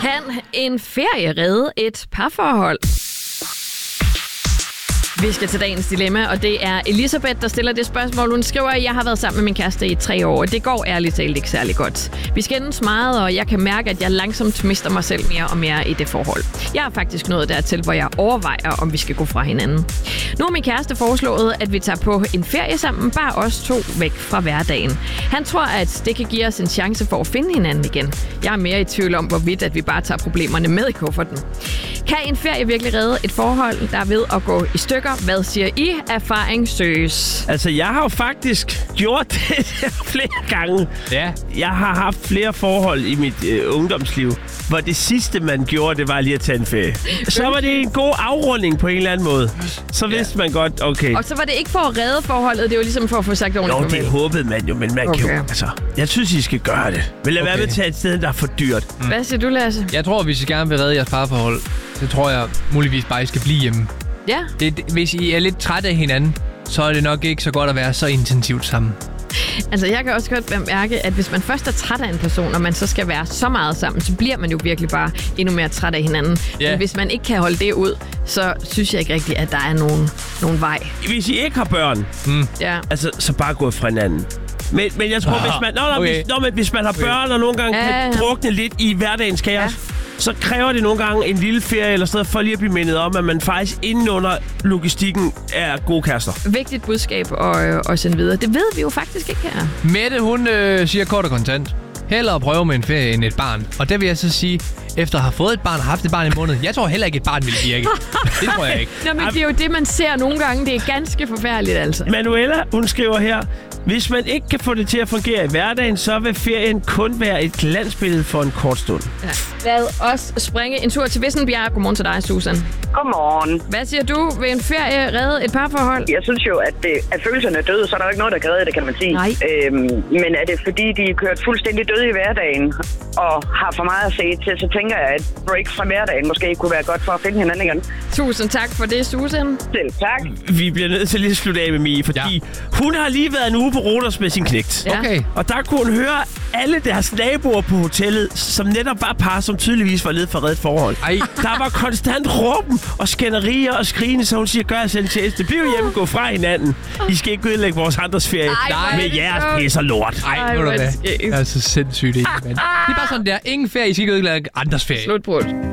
Kan en ferie redde et parforhold? Vi skal til dagens dilemma, og det er Elisabeth, der stiller det spørgsmål. Hun skriver, at jeg har været sammen med min kæreste i 3 år, og det går ærligt talt ikke særlig godt. Vi skændes meget, og jeg kan mærke, at jeg langsomt mister mig selv mere og mere i det forhold. Jeg har faktisk nået dertil, hvor jeg overvejer, om vi skal gå fra hinanden. Nu har min kæreste foreslået, at vi tager på en ferie sammen, bare os 2 væk fra hverdagen. Han tror, at det kan give os en chance for at finde hinanden igen. Jeg er mere i tvivl om, hvorvidt at vi bare tager problemerne med i kufferten. Kan en ferie virkelig redde et forhold, der er ved at gå i stykker? Hvad siger I? Erfaring søges. Altså, jeg har jo faktisk gjort det flere gange. Ja. Jeg har haft flere forhold i mit ungdomsliv, hvor det sidste, man gjorde, det var lige at tage en ferie. Så var det en god afrunding på en eller anden måde. Så vidste man godt, okay. Og så var det ikke for at redde forholdet, det var ligesom for at få sagt ordentligt. Jo, det håbede man jo, men man kan jo... Altså, jeg synes, I skal gøre det. Men lad være med at tage et sted, der er for dyrt. Hvad siger du, Lasse? Jeg tror, hvis I gerne vil redde jeres parforhold, så tror jeg muligvis bare, I skal blive hjemme. Ja. Hvis I er lidt trætte af hinanden, så er det nok ikke så godt at være så intensivt sammen. Altså, jeg kan også godt bemærke, at hvis man først er træt af en person, og man så skal være så meget sammen, så bliver man jo virkelig bare endnu mere træt af hinanden. Yeah. Men hvis man ikke kan holde det ud, så synes jeg ikke rigtigt, at der er nogen vej. Hvis I ikke har børn, altså, så bare gå fra hinanden. Men jeg tror, hvis man har børn og nogle gange kan drukne lidt i hverdagens kaos, så kræver det nogle gange en lille ferie eller sådan for lige at blive mindet om, at man faktisk indenunder logistikken er gode kærester. Vigtigt budskab at sende videre. Det ved vi jo faktisk ikke her. Mette, hun siger kort og kontant. Hellere prøve med en ferie end et barn. Og det vil jeg så sige, efter at have fået et barn og haft et barn i måned, jeg tror heller ikke, et barn vil virke. Det tror jeg ikke. Nå, men det er jo det, man ser nogle gange. Det er ganske forfærdeligt, altså. Manuela, hun skriver her, hvis man ikke kan få det til at fungere i hverdagen, så vil ferien kun være et glansbillede for en kort stund. Ja. Lad os springe en tur til Vissenbjerg. Godmorgen til dig, Susan. Godmorgen. Hvad siger du? Vil en ferie redde et parforhold? Jeg synes jo, at følelserne er døde, så er der ikke noget, der kan redde det, kan man sige. Nej. Men er det fordi, de er kørt fuldstændig døde i hverdagen og har for meget at se til, så tænker jeg, at break fra hverdagen måske kunne være godt for at finde hinanden igen. Tusind tak for det, Susan. Selv tak. Vi bliver nødt til lige at slutte af med Mie, fordi hun har lige været en uge på Roters med sin knægt. Ja. Okay. Og der kunne hun høre alle deres naboer på hotellet, som netop var par, som tydeligvis var led for reddet forhold. Ej. Der var konstant råben og skænderier og skrigene, så hun siger, gør jeg selv til det. Bliv hjemme, gå fra hinanden. I skal ikke ødelægge vores andres ferie med jeres pis og lort. Ej, ved du hvad? Det er så sindssygt, ikke, mand. Det er bare sådan der. Ingen ferie, I skal ikke ødelægge andres ferie. Slutbrud.